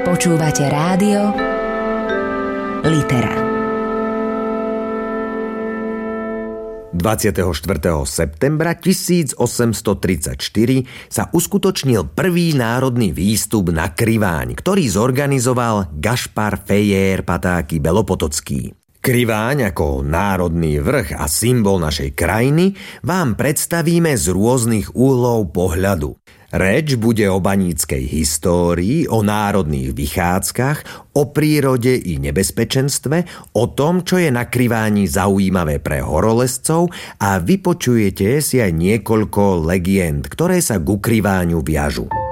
Počúvate rádio Litera. 24. septembra 1834 sa uskutočnil prvý národný výstup na Kriváň, ktorý zorganizoval Gašpar Fejér Patáky Belopotocký. Kriváň ako národný vrch a symbol našej krajiny vám predstavíme z rôznych uhlov pohľadu. Reč bude o baníckej histórii, o národných vychádzkach, o prírode i nebezpečenstve, o tom, čo je na Kriváni zaujímavé pre horolezcov a vypočujete si aj niekoľko legend, ktoré sa ku Kriváňu viažu.